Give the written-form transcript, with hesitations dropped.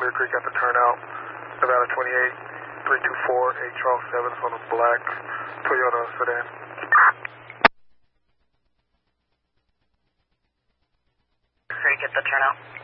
Clear Creek at the turnout. Nevada 28, 324, 8 Charles 7 on a black Toyota sedan. Creek at the turnout.